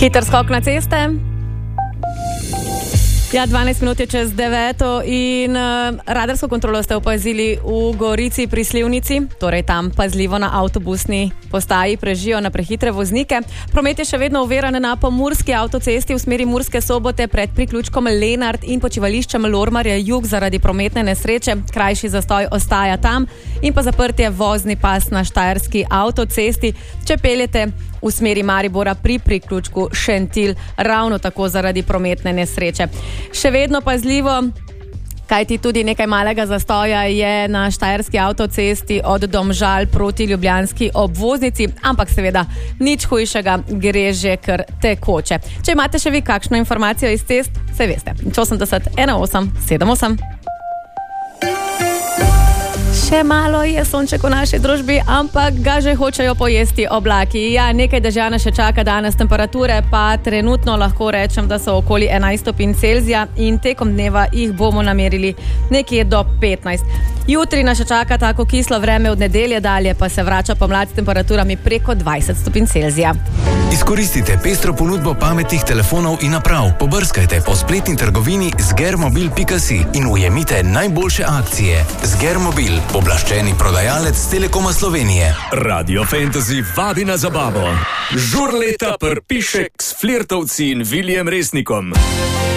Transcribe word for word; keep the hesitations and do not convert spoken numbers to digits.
Hiter skok na ceste. Ja, dvanajst minut je čez deveto in uh, radarsko kontrolo ste opazili v Gorici pri Slivnici, torej tam pazljivo na avtobusni postaji prežijo na prehitre voznike. Promet je še vedno oviran na pomurski avtocesti v smeri Murske Sobote pred priključkom Lenart in počivališčem Lormarja jug zaradi prometne nesreče. Krajši zastoj ostaja tam in pa zaprt je vozni pas na štajerski avtocesti, če peljete v smeri Maribora pri priključku Šentilj, ravno tako zaradi prometne nesreče. Še vedno pazljivo, kajti tudi nekaj malega zastoja je na štajerski avtocesti od Domžal proti ljubljanski obvoznici, ampak seveda nič hujšega, gre že kar tekoče. Če imate še vi kakšno informacijo iz cest, se veste. osemdeset ena osem sedem osem. Še malo je sonček v naši družbi, ampak ga že hočejo pojesti oblaki. Ja, nekaj dežja nas še čaka danes, temperature pa trenutno lahko rečem, da so okoli enajst stopinj Celzija in tekom dneva jih bomo namerili nekje do petnajst. Jutri nas še čaka tako kislo vreme, od nedelje dalje pa se vrača pomlad s temperaturami preko dvajset stopinj Celzija. Izkoristite pestro ponudbo pametnih telefonov in naprav. Pobrskajte po spletni trgovini zgermobil pika si in ujemite najboljše akcije. Zgermobil, oblaščeni prodajalec Telekoma Slovenije. Radio Fantasy vabi na zabavo. Žur leta prpišek s Flirtovci in Viljem Resnikom.